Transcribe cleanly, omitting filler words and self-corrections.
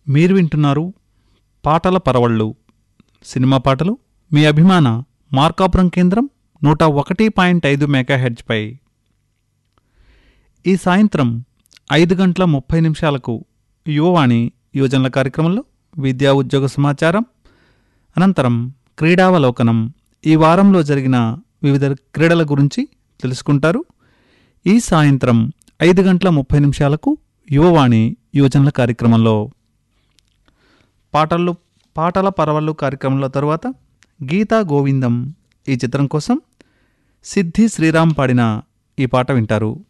మీరు వింటున్నారు పాటల పరవళ్ళు సినిమా పాటలు మీ అభిమాన మార్కాపురం కేంద్రం 101.5 మెగాహెర్ట్జ్పై. ఈ సాయంత్రం 5:30 యువవాణి యువజనుల కార్యక్రమంలో విద్యా ఉద్యోగ సమాచారం, అనంతరం క్రీడావలోకనం, ఈ వారంలో జరిగిన వివిధ క్రీడల గురించి తెలుసుకుంటారు. ఈ సాయంత్రం 5:30 యువవాణి యువజనుల కార్యక్రమంలో పాటల పరవళ్ళు కార్యక్రమంలో తరువాత గీతా గోవిందం ఈ చిత్రం కోసం సిద్ధి శ్రీరామ్ పాడిన ఈ పాట వింటారు.